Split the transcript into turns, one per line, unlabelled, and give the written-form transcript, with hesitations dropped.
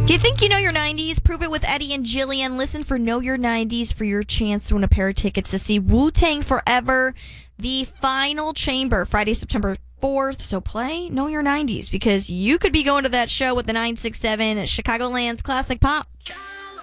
Do you think you know your 90s? Prove it with Eddie and Jillian. Listen for Know Your 90s for your chance to win a pair of tickets to see Wu-Tang Forever, the Final Chamber, Friday, September 4th. So play Know Your 90s because you could be going to that show with the 967 at Chicagoland's Classic Pop.